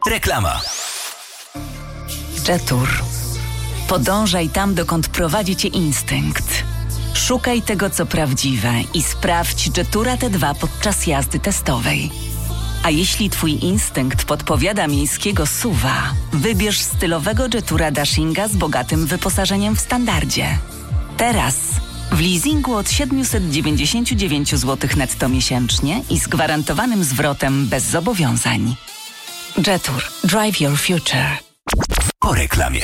Reklama. Jetour. Podążaj tam, dokąd prowadzi cię instynkt. Szukaj tego, co prawdziwe i sprawdź Jetoura T2 podczas jazdy testowej. A jeśli twój instynkt podpowiada miejskiego SUV-a, wybierz stylowego Jetoura Dashinga z bogatym wyposażeniem w standardzie. Teraz w leasingu od 799 zł netto miesięcznie i z gwarantowanym zwrotem bez zobowiązań. Jetour. Drive your future. Po reklamie.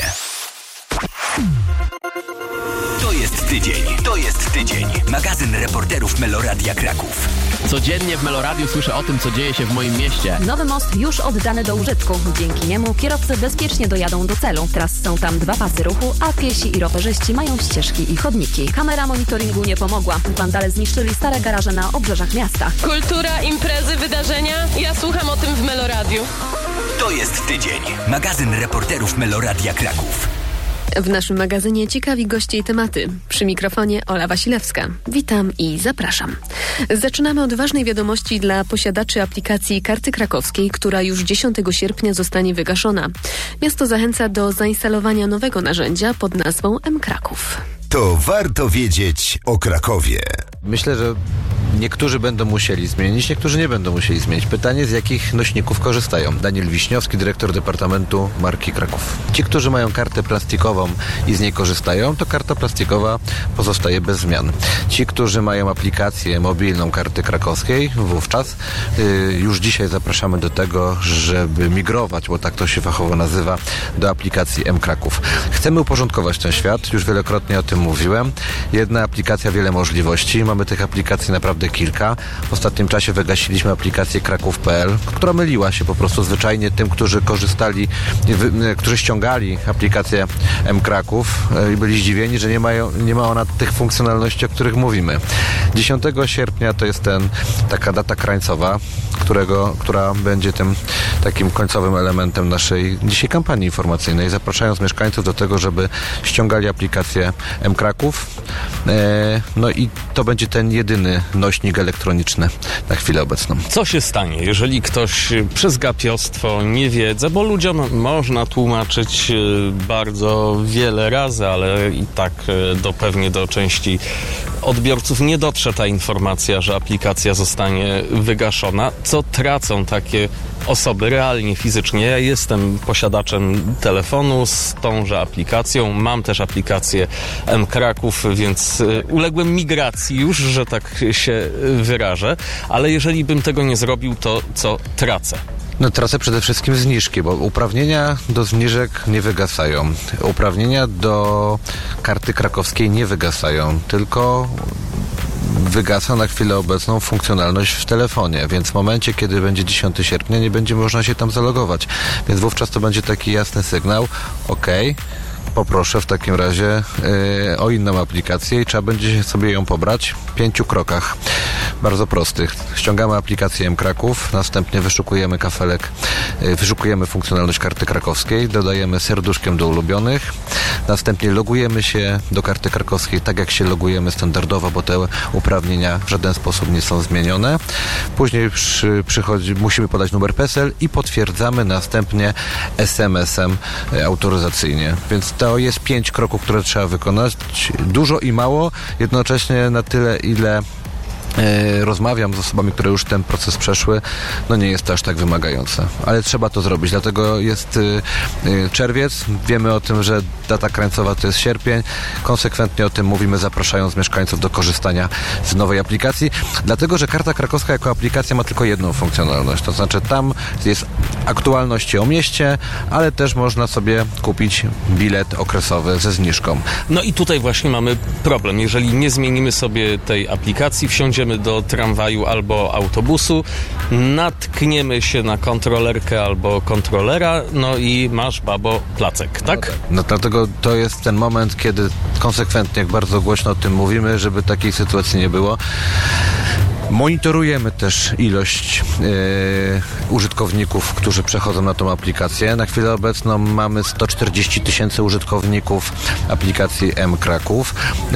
To jest tydzień. Magazyn reporterów Meloradia Kraków. Codziennie w Meloradiu słyszę o tym, co dzieje się w moim mieście. Nowy most już oddany do użytku. Dzięki niemu kierowcy bezpiecznie dojadą do celu. Teraz są tam 2 pasy ruchu, a piesi i rowerzyści mają ścieżki i chodniki. Kamera monitoringu nie pomogła. Wandale zniszczyli stare garaże na obrzeżach miasta. Kultura, imprezy, wydarzenia. Ja słucham o tym w Meloradiu. To jest tydzień. Magazyn reporterów Meloradia Kraków. W naszym magazynie ciekawi goście i tematy. Przy mikrofonie Ola Wasilewska. Witam i zapraszam. Zaczynamy od ważnej wiadomości dla posiadaczy aplikacji Karty Krakowskiej, która już 10 sierpnia zostanie wygaszona. Miasto zachęca do zainstalowania nowego narzędzia pod nazwą mKraków. To warto wiedzieć o Krakowie. Myślę, że niektórzy będą musieli zmienić, niektórzy nie będą musieli zmienić. Pytanie, z jakich nośników korzystają. Daniel Wiśniowski, dyrektor Departamentu Marki Kraków. Ci, którzy mają kartę plastikową i z niej korzystają, to karta plastikowa pozostaje bez zmian. Ci, którzy mają aplikację mobilną Karty Krakowskiej, wówczas już dzisiaj zapraszamy do tego, żeby migrować, bo tak to się fachowo nazywa, do aplikacji mKraków. Chcemy uporządkować ten świat, już wielokrotnie o tym mówiłem. Jedna aplikacja, wiele możliwości. Mamy tych aplikacji naprawdę kilka. W ostatnim czasie wygasiliśmy aplikację Kraków.pl, która myliła się po prostu zwyczajnie tym, którzy korzystali, którzy ściągali aplikację mKraków i byli zdziwieni, że nie ma ona tych funkcjonalności, o których mówimy. 10 sierpnia to jest taka data krańcowa, która będzie tym takim końcowym elementem naszej dzisiaj kampanii informacyjnej, zapraszając mieszkańców do tego, żeby ściągali aplikację mKraków. No i to będzie ten jedyny nośnik elektroniczny na chwilę obecną. Co się stanie, jeżeli ktoś przez gapiostwo, niewiedzę, bo ludziom można tłumaczyć bardzo wiele razy, ale i tak pewnie do części odbiorców nie dotrze ta informacja, że aplikacja zostanie wygaszona. Co tracą takie osoby realnie, fizycznie? Ja jestem posiadaczem telefonu z tąże aplikacją, mam też aplikację mKraków, więc uległem migracji już, że tak się wyrażę, ale jeżeli bym tego nie zrobił, to co tracę? No tracę przede wszystkim zniżki, bo uprawnienia do zniżek nie wygasają. Uprawnienia do Karty Krakowskiej nie wygasają, tylko wygasa na chwilę obecną funkcjonalność w telefonie, więc w momencie, kiedy będzie 10 sierpnia, nie będzie można się tam zalogować. Więc wówczas to będzie taki jasny sygnał, poproszę w takim razie o inną aplikację i trzeba będzie sobie ją pobrać w 5 krokach. Bardzo prostych. Ściągamy aplikację mKraków, następnie wyszukujemy kafelek, wyszukujemy funkcjonalność Karty Krakowskiej, dodajemy serduszkiem do ulubionych, następnie logujemy się do Karty Krakowskiej tak jak się logujemy standardowo, bo te uprawnienia w żaden sposób nie są zmienione. Później musimy podać numer PESEL i potwierdzamy następnie SMS-em autoryzacyjnie. Więc to jest 5 kroków, które trzeba wykonać. Dużo i mało, jednocześnie na tyle, ile rozmawiam z osobami, które już ten proces przeszły, nie jest to aż tak wymagające. Ale trzeba to zrobić, dlatego jest czerwiec, wiemy o tym, że data krańcowa to jest sierpień, konsekwentnie o tym mówimy, zapraszając mieszkańców do korzystania z nowej aplikacji, dlatego, że Karta Krakowska jako aplikacja ma tylko jedną funkcjonalność, to znaczy tam jest aktualności o mieście, ale też można sobie kupić bilet okresowy ze zniżką. No i tutaj właśnie mamy problem, jeżeli nie zmienimy sobie tej aplikacji, wsiądziemy do tramwaju albo autobusu, natkniemy się na kontrolerkę albo kontrolera, i masz, babo, placek, tak? No dlatego to jest ten moment, kiedy konsekwentnie, jak bardzo głośno o tym mówimy, żeby takiej sytuacji nie było. Monitorujemy też ilość użytkowników, którzy przechodzą na tą aplikację. Na chwilę obecną mamy 140 000 użytkowników aplikacji mKraków.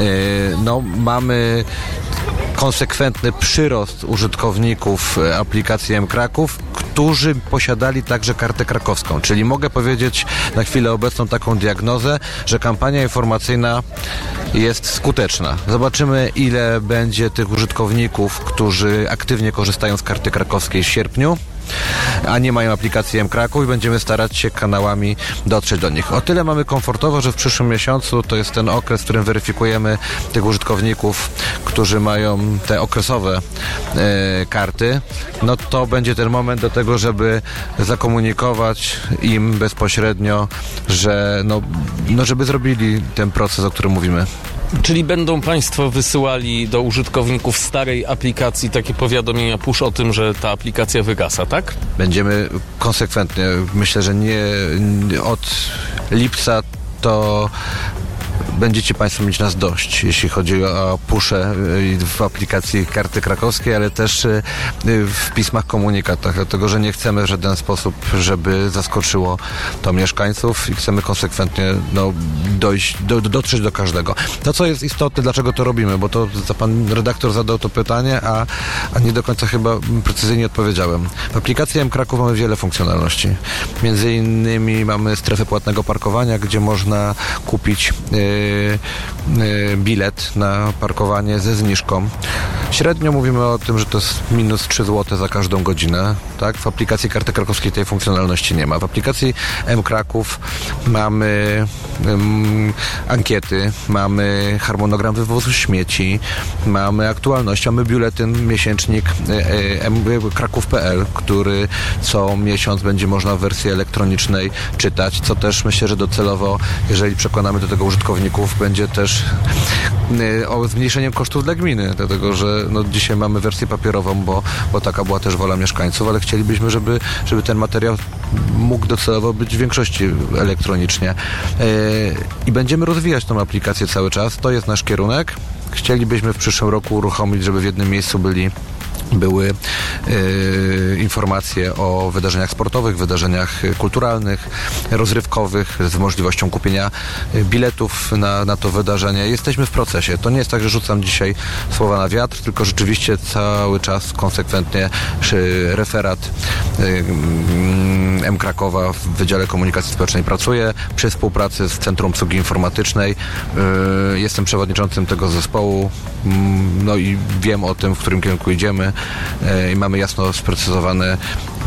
Mamy konsekwentny przyrost użytkowników aplikacji mKraków, którzy posiadali także kartę krakowską. Czyli mogę powiedzieć na chwilę obecną taką diagnozę, że kampania informacyjna jest skuteczna. Zobaczymy, ile będzie tych użytkowników, którzy aktywnie korzystają z karty krakowskiej w sierpniu, a nie mają aplikacji mKraków, i będziemy starać się kanałami dotrzeć do nich. O tyle mamy komfortowo, że w przyszłym miesiącu to jest ten okres, w którym weryfikujemy tych użytkowników, którzy mają te okresowe karty. No to będzie ten moment do tego, żeby zakomunikować im bezpośrednio, że żeby zrobili ten proces, o którym mówimy. Czyli będą Państwo wysyłali do użytkowników starej aplikacji takie powiadomienia push o tym, że ta aplikacja wygasa, tak? Będziemy konsekwentnie, myślę, że nie od lipca to będziecie Państwo mieć nas dość, jeśli chodzi o pusze w aplikacji karty krakowskiej, ale też w pismach, komunikatach, dlatego że nie chcemy w żaden sposób, żeby zaskoczyło to mieszkańców i chcemy konsekwentnie dotrzeć do każdego. To, co jest istotne, dlaczego to robimy, bo to pan redaktor zadał to pytanie, a nie do końca chyba precyzyjnie odpowiedziałem. W aplikacji mKraków mamy wiele funkcjonalności. Między innymi mamy strefę płatnego parkowania, gdzie można kupić bilet na parkowanie ze zniżką. Średnio mówimy o tym, że to jest minus 3 zł za każdą godzinę. Tak? W aplikacji karty krakowskiej tej funkcjonalności nie ma. W aplikacji mKraków mamy ankiety, mamy harmonogram wywozu śmieci, mamy aktualność, mamy biuletyn, miesięcznik kraków.pl, który co miesiąc będzie można w wersji elektronicznej czytać, co też myślę, że docelowo, jeżeli przekonamy do tego użytkowników, będzie też o zmniejszeniem kosztów dla gminy, dlatego że dzisiaj mamy wersję papierową, bo taka była też wola mieszkańców, ale chcielibyśmy, żeby ten materiał mógł docelowo być w większości elektronicznie. I będziemy rozwijać tą aplikację cały czas. To jest nasz kierunek. Chcielibyśmy w przyszłym roku uruchomić, żeby w jednym miejscu były informacje o wydarzeniach sportowych, wydarzeniach kulturalnych, rozrywkowych, z możliwością kupienia biletów na to wydarzenie. Jesteśmy w procesie. To nie jest tak, że rzucam dzisiaj słowa na wiatr, tylko rzeczywiście cały czas konsekwentnie referat mKrakowa w Wydziale Komunikacji Społecznej pracuje przy współpracy z Centrum Obsługi Informatycznej. Jestem przewodniczącym tego zespołu, i wiem o tym, w którym kierunku idziemy. I mamy jasno sprecyzowany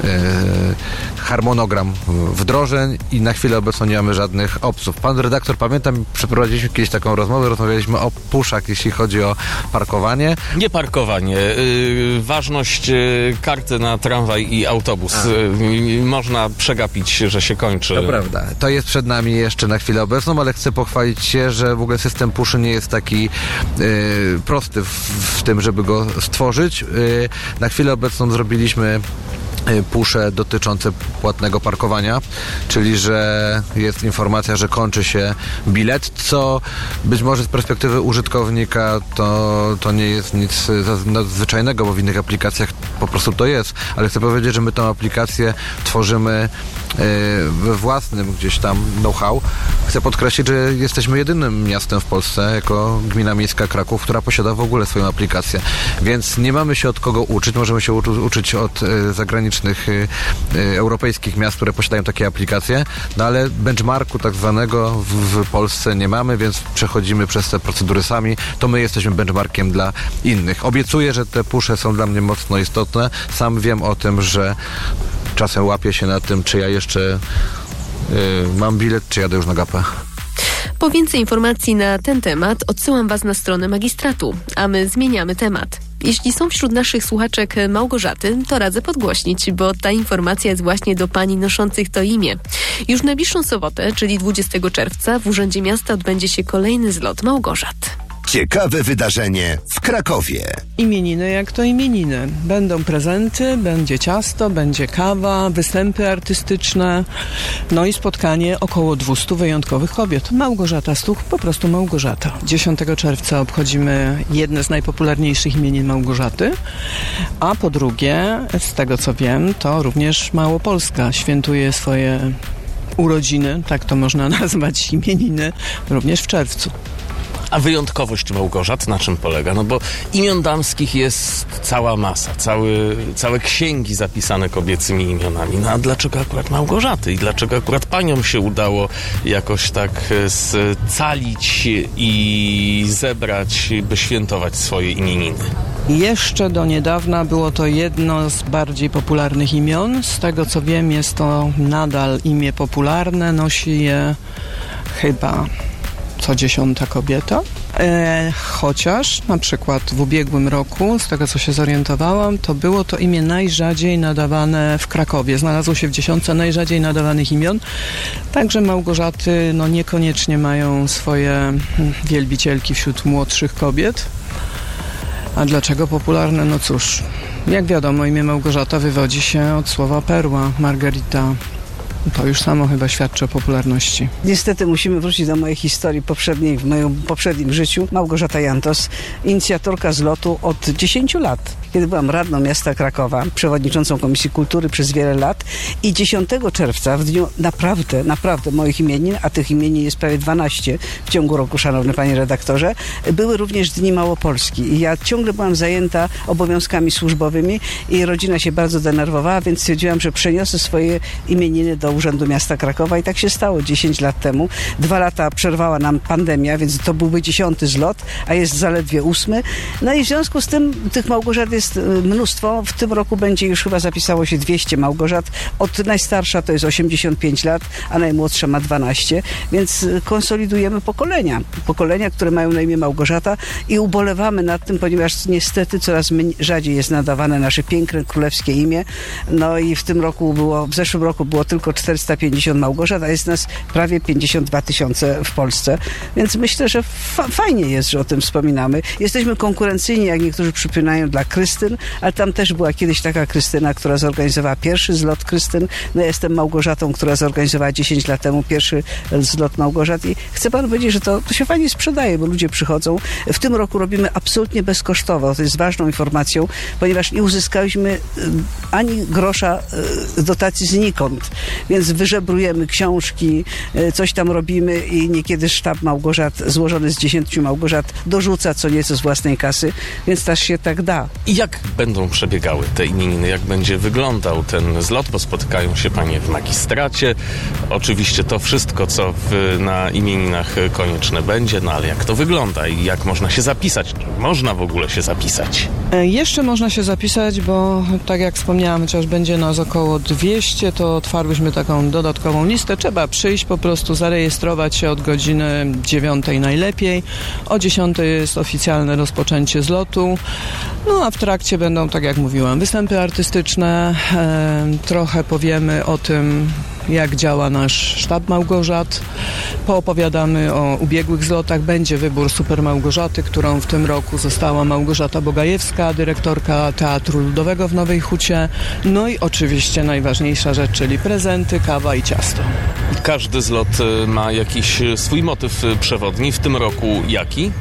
harmonogram wdrożeń i na chwilę obecną nie mamy żadnych obców. Pan redaktor, pamiętam, przeprowadziliśmy kiedyś taką rozmowę, rozmawialiśmy o puszach, jeśli chodzi o parkowanie. Nie parkowanie. Ważność karty na tramwaj i autobus. Można przegapić, że się kończy. To prawda. To jest przed nami jeszcze na chwilę obecną, ale chcę pochwalić się, że w ogóle system puszy nie jest taki prosty w tym, żeby go stworzyć. Na chwilę obecną zrobiliśmy pusze dotyczące płatnego parkowania, czyli że jest informacja, że kończy się bilet, co być może z perspektywy użytkownika to nie jest nic nadzwyczajnego, bo w innych aplikacjach po prostu to jest, ale chcę powiedzieć, że my tą aplikację tworzymy we własnym gdzieś tam know-how. Chcę podkreślić, że jesteśmy jedynym miastem w Polsce jako Gmina Miejska Kraków, która posiada w ogóle swoją aplikację, więc nie mamy się od kogo uczyć, możemy się uczyć od zagranicznych europejskich miast, które posiadają takie aplikacje, ale benchmarku tak zwanego w Polsce nie mamy, więc przechodzimy przez te procedury sami. To my jesteśmy benchmarkiem dla innych. Obiecuję, że te pusze są dla mnie mocno istotne. Sam wiem o tym, że czasem łapię się na tym, czy ja jeszcze mam bilet, czy jadę już na gapę. Po więcej informacji na ten temat odsyłam Was na stronę magistratu, a my zmieniamy temat. Jeśli są wśród naszych słuchaczek Małgorzaty, to radzę podgłośnić, bo ta informacja jest właśnie do pań noszących to imię. Już w najbliższą sobotę, czyli 20 czerwca, w Urzędzie Miasta odbędzie się kolejny zlot Małgorzat. Ciekawe wydarzenie w Krakowie. Imieniny jak to imieniny. Będą prezenty, będzie ciasto, będzie kawa, występy artystyczne, i spotkanie około 200 wyjątkowych kobiet. Małgorzata Stuch, po prostu Małgorzata. 10 czerwca obchodzimy jedne z najpopularniejszych imienin Małgorzaty, a po drugie, z tego co wiem, to również Małopolska świętuje swoje urodziny, tak to można nazwać, imieniny, również w czerwcu. A wyjątkowość Małgorzat na czym polega? No bo imion damskich jest cała masa, całe księgi zapisane kobiecymi imionami. No a dlaczego akurat Małgorzaty? I dlaczego akurat paniom się udało jakoś tak scalić i zebrać, by świętować swoje imieniny? Jeszcze do niedawna było to jedno z bardziej popularnych imion. Z tego co wiem, jest to nadal imię popularne. Nosi je chyba co 10. kobieta. Chociaż na przykład w ubiegłym roku, z tego co się zorientowałam, to było to imię najrzadziej nadawane w Krakowie. Znalazło się w 10 najrzadziej nadawanych imion. Także Małgorzaty niekoniecznie mają swoje wielbicielki wśród młodszych kobiet. A dlaczego popularne? No cóż, jak wiadomo, imię Małgorzata wywodzi się od słowa perła, Margarita. To już samo chyba świadczy o popularności. Niestety musimy wrócić do mojej historii poprzedniej, w moim poprzednim życiu. Małgorzata Jantos, inicjatorka zlotu od 10 lat. Kiedy byłam radną miasta Krakowa, przewodniczącą Komisji Kultury przez wiele lat i 10 czerwca, w dniu naprawdę moich imienin, a tych imienin jest prawie 12 w ciągu roku, szanowny panie redaktorze, były również Dni Małopolski. I ja ciągle byłam zajęta obowiązkami służbowymi i rodzina się bardzo denerwowała, więc stwierdziłam, że przeniosę swoje imieniny do Urzędu Miasta Krakowa i tak się stało 10 lat temu. 2 lata przerwała nam pandemia, więc to byłby 10. zlot, a jest zaledwie 8. No i w związku z tym tych Małgorzat jest mnóstwo. W tym roku będzie już chyba zapisało się 200 Małgorzat. Najstarsza to jest 85 lat, a najmłodsza ma 12, więc konsolidujemy pokolenia, które mają na imię Małgorzata i ubolewamy nad tym, ponieważ niestety coraz rzadziej jest nadawane nasze piękne królewskie imię. No i w zeszłym roku było tylko 450 Małgorzat, a jest nas prawie 52 000 w Polsce, więc myślę, że fajnie jest, że o tym wspominamy. Jesteśmy konkurencyjni, jak niektórzy przypominają, dla Krystyn, ale tam też była kiedyś taka Krystyna, która zorganizowała pierwszy zlot Krystyn. No ja jestem Małgorzatą, która zorganizowała 10 lat temu pierwszy zlot Małgorzat i chcę panu powiedzieć, że to się fajnie sprzedaje, bo ludzie przychodzą. W tym roku robimy absolutnie bezkosztowo, to jest ważną informacją, ponieważ nie uzyskaliśmy ani grosza dotacji znikąd, więc wyżebrujemy książki, coś tam robimy i niekiedy sztab Małgorzat złożony z 10 Małgorzat dorzuca co nieco z własnej kasy, więc też się tak da. I jak będą przebiegały te imieniny? Jak będzie wyglądał ten zlot? Bo spotykają się panie w magistracie. Oczywiście to wszystko, co na imieninach konieczne będzie, no ale jak to wygląda i jak można się zapisać? Czy można w ogóle się zapisać? Jeszcze można się zapisać, bo tak jak wspomniałam, chociaż będzie nas około 200, to otwarłyśmy taką dodatkową listę. Trzeba przyjść, po prostu zarejestrować się od godziny 9 najlepiej. O 10 jest oficjalne rozpoczęcie zlotu. No a w trakcie będą, tak jak mówiłam, występy artystyczne. Trochę powiemy o tym, jak działa nasz sztab Małgorzat. Poopowiadamy o ubiegłych zlotach. Będzie wybór Super Małgorzaty, którą w tym roku została Małgorzata Bogajewska, dyrektorka Teatru Ludowego w Nowej Hucie. No i oczywiście najważniejsza rzecz, czyli prezenty, kawa i ciasto. Każdy zlot ma jakiś swój motyw przewodni. W tym roku jaki?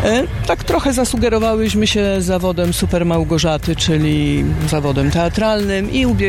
Tak trochę zasugerowałyśmy się zawodem Super Małgorzaty, czyli zawodem teatralnym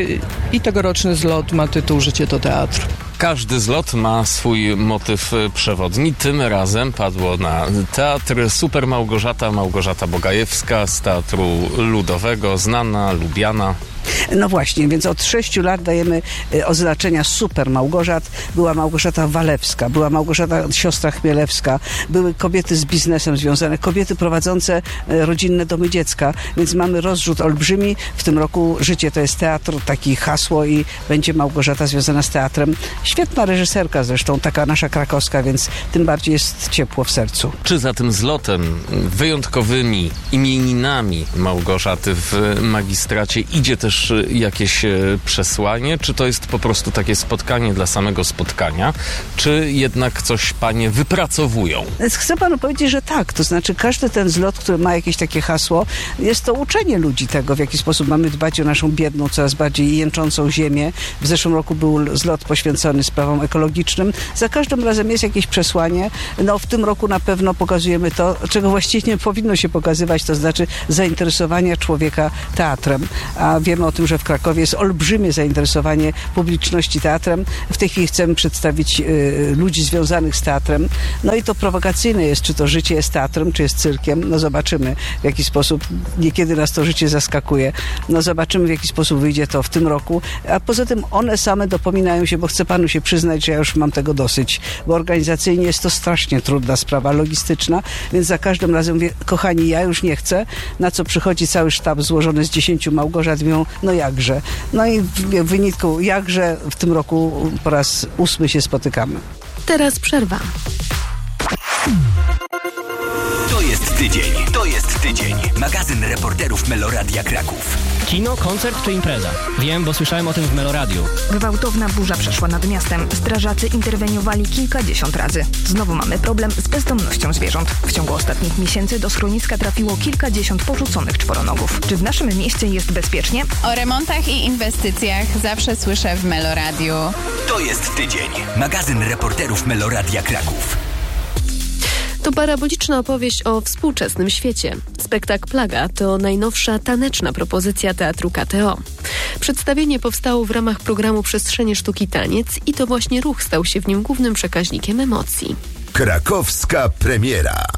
i tegoroczny zlot ma tytuł Życie to teatr. Każdy zlot ma swój motyw przewodni. Tym razem padło na teatr Super Małgorzata, Małgorzata Bogajewska z Teatru Ludowego, znana, lubiana. No właśnie, więc od 6 lat dajemy oznaczenia Super Małgorzat. Była Małgorzata Walewska, była Małgorzata siostra Chmielewska, były kobiety z biznesem związane, kobiety prowadzące rodzinne domy dziecka, więc mamy rozrzut olbrzymi. W tym roku Życie to jest teatr, takie hasło i będzie Małgorzata związana z teatrem. Świetna reżyserka zresztą, taka nasza krakowska, więc tym bardziej jest ciepło w sercu. Czy za tym zlotem, wyjątkowymi imieninami Małgorzaty w magistracie idzie też jakieś przesłanie? Czy to jest po prostu takie spotkanie dla samego spotkania? Czy jednak coś panie wypracowują? Chcę panu powiedzieć, że tak. To znaczy każdy ten zlot, który ma jakieś takie hasło, jest to uczenie ludzi tego, w jaki sposób mamy dbać o naszą biedną, coraz bardziej jęczącą ziemię. W zeszłym roku był zlot poświęcony sprawom ekologicznym. Za każdym razem jest jakieś przesłanie. No w tym roku na pewno pokazujemy to, czego właściwie nie powinno się pokazywać, to znaczy zainteresowania człowieka teatrem. A wiemy Wiemy o tym, że w Krakowie jest olbrzymie zainteresowanie publiczności teatrem. W tej chwili chcemy przedstawić ludzi związanych z teatrem. No i to prowokacyjne jest, czy to życie jest teatrem, czy jest cyrkiem. No zobaczymy, w jaki sposób, niekiedy nas to życie zaskakuje. No zobaczymy, w jaki sposób wyjdzie to w tym roku. A poza tym one same dopominają się, bo chcę panu się przyznać, że ja już mam tego dosyć, bo organizacyjnie jest to strasznie trudna sprawa logistyczna, więc za każdym razem mówię, kochani, ja już nie chcę, na co przychodzi cały sztab złożony z 10 Małgorzat, mówią, no jakże. No i w wyniku jakże w tym roku po raz 8 się spotykamy. Teraz przerwa. To jest tydzień. Magazyn reporterów Meloradia Kraków. Kino, koncert czy impreza? Wiem, bo słyszałem o tym w Meloradiu. Gwałtowna burza przeszła nad miastem. Strażacy interweniowali kilkadziesiąt razy. Znowu mamy problem z bezdomnością zwierząt. W ciągu ostatnich miesięcy do schroniska trafiło kilkadziesiąt porzuconych czworonogów. Czy w naszym mieście jest bezpiecznie? O remontach i inwestycjach zawsze słyszę w Meloradiu. To jest tydzień. Magazyn reporterów Meloradia Kraków. To paraboliczna opowieść o współczesnym świecie. Spektakl Plaga to najnowsza taneczna propozycja Teatru KTO. Przedstawienie powstało w ramach programu Przestrzenie Sztuki Taniec i to właśnie ruch stał się w nim głównym przekaźnikiem emocji. Krakowska premiera.